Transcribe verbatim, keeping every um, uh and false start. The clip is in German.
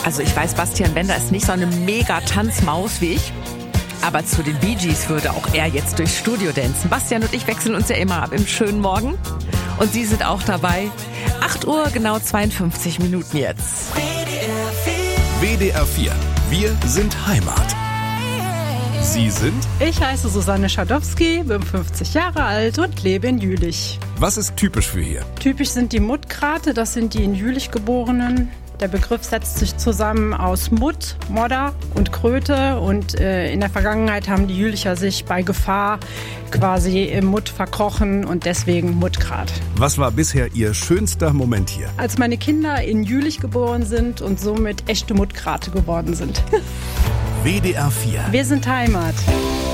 Also ich weiß, Bastian Bender ist nicht so eine Mega-Tanzmaus wie ich. Aber zu den Bee Gees würde auch er jetzt durchs Studio dancen. Bastian und ich wechseln uns ja immer ab im schönen Morgen. Und Sie sind auch dabei. acht Uhr, genau zweiundfünfzig Minuten jetzt. W D R vier. Wir sind Heimat. Sie sind? Ich heiße Susanne Schadowski, bin fünfzig Jahre alt und lebe in Jülich. Was ist typisch für hier? Typisch sind die Muttkrate, das sind die in Jülich Geborenen. Der Begriff setzt sich zusammen aus Mutt, Modder und Kröte und äh, in der Vergangenheit haben die Jülicher sich bei Gefahr quasi im Mutt verkrochen und deswegen Muttgrat. Was war bisher Ihr schönster Moment hier? Als meine Kinder in Jülich geboren sind und somit echte Muttkrate geworden sind. W D R vier. Wir sind Heimat.